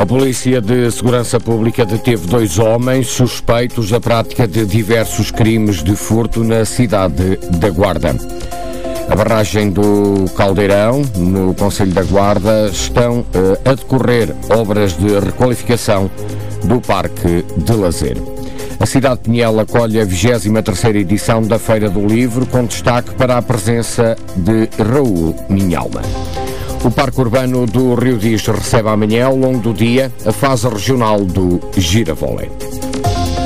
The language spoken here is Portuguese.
A Polícia de Segurança Pública deteve 2 homens suspeitos da prática de diversos crimes de furto na cidade da Guarda. A barragem do Caldeirão, no concelho da Guarda, estão a decorrer obras de requalificação do Parque de Lazer. A cidade de Pinhel acolhe a 23ª edição da Feira do Livro, com destaque para a presença de Raul Minhalma. O Parque Urbano do Rio Diz recebe amanhã, ao longo do dia, a fase regional do Giravólei.